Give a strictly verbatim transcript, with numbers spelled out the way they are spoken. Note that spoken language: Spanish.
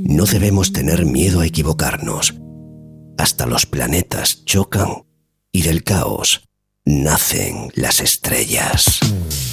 No debemos tener miedo a equivocarnos. Hasta los planetas chocan y del caos nacen las estrellas.